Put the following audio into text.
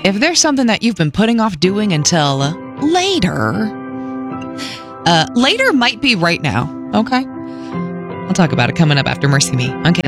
If there's something that you've been putting off doing until later, later might be right now, okay? I'll talk about it coming up after Mercy Me on